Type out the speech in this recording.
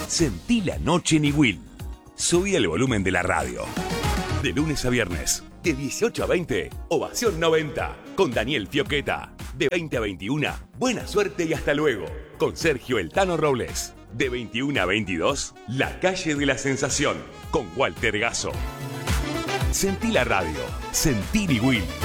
Sentí la noche en Iguil. Subí el volumen de la radio. De lunes a viernes, de 18 a 20, Ovación 90, con Daniel Fioqueta. De 20 a 21, buena suerte y hasta luego, con Sergio El Tano Robles. De 21 a 22, La Calle de la Sensación, con Walter Gasso. Sentí la radio, sentí Iguil.